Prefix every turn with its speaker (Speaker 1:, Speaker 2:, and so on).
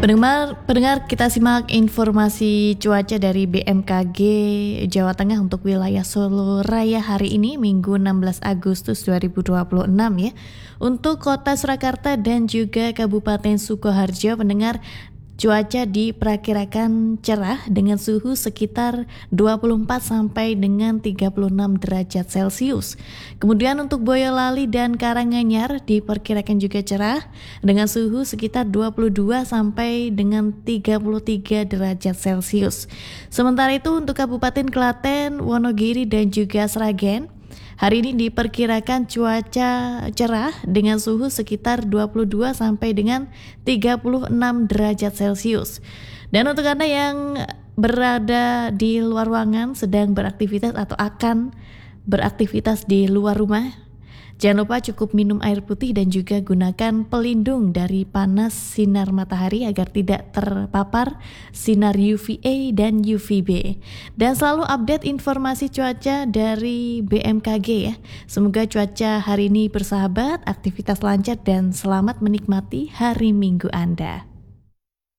Speaker 1: Pendengar kita simak informasi cuaca dari BMKG Jawa Tengah untuk wilayah Solo Raya hari ini Minggu 16 Agustus 2026 ya. Untuk Kota Surakarta dan juga Kabupaten Sukoharjo, pendengar, cuaca diperkirakan cerah dengan suhu sekitar 24 sampai dengan 36 derajat Celcius. Kemudian untuk Boyolali dan Karanganyar diperkirakan juga cerah dengan suhu sekitar 22 sampai dengan 33 derajat Celcius. Sementara itu untuk Kabupaten Klaten, Wonogiri dan juga Sragen, hari ini diperkirakan cuaca cerah dengan suhu sekitar 22 sampai dengan 36 derajat Celcius. Dan untuk Anda yang berada di luar ruangan, sedang beraktivitas atau akan beraktivitas di luar rumah, jangan lupa cukup minum air putih dan juga gunakan pelindung dari panas sinar matahari agar tidak terpapar sinar UVA dan UVB. Dan selalu update informasi cuaca dari BMKG ya. Semoga cuaca hari ini bersahabat, aktivitas lancar dan selamat menikmati hari Minggu Anda.